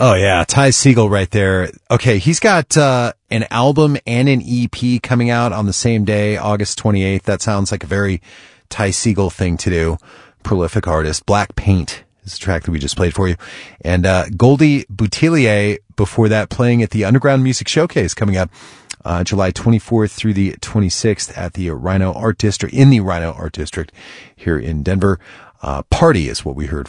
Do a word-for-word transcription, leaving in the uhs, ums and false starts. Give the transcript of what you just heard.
Oh, yeah. Ty Segall right there. Okay, he's got uh, an album and an E P coming out on the same day, August twenty-eighth. That sounds like a very Ty Segall thing to do. Prolific artist. Black Paint is the track that we just played for you. And uh, Goldie Boutillier, before that, playing at the Underground Music Showcase coming up uh, July twenty-fourth through the twenty-sixth at the Rhino Art District, in the Rhino Art District here in Denver. Uh, Party is what we heard